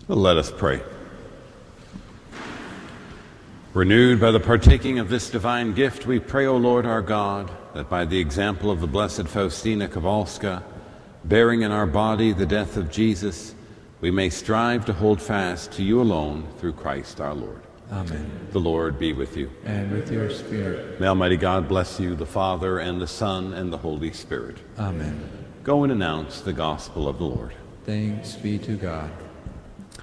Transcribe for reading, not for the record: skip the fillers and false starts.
Let us pray. Renewed by the partaking of this divine gift, we pray, O Lord our God, that by the example of the Blessed Faustina Kowalska, bearing in our body the death of Jesus, we may strive to hold fast to you alone through Christ our Lord. Amen. The Lord be with you. And with your spirit. May Almighty God bless you, the Father, and the Son, and the Holy Spirit. Amen. Go and announce the gospel of the Lord. Thanks be to God.